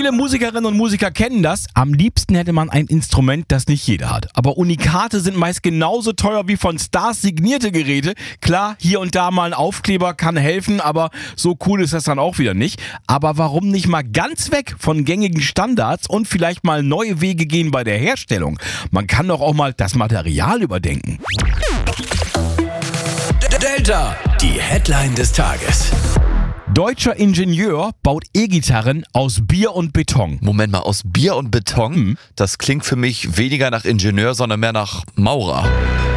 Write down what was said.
Viele Musikerinnen und Musiker kennen das. Am liebsten hätte man ein Instrument, das nicht jeder hat. Aber Unikate sind meist genauso teuer wie von Stars signierte Geräte. Klar, hier und da mal ein Aufkleber kann helfen, aber so cool ist das dann auch wieder nicht. Aber warum nicht mal ganz weg von gängigen Standards und vielleicht mal neue Wege gehen bei der Herstellung? Man kann doch auch mal das Material überdenken. Delta, die Headline des Tages. Deutscher Ingenieur baut E-Gitarren aus Bier und Beton. Moment mal, aus Bier und Beton? Das klingt für mich weniger nach Ingenieur, sondern mehr nach Maurer.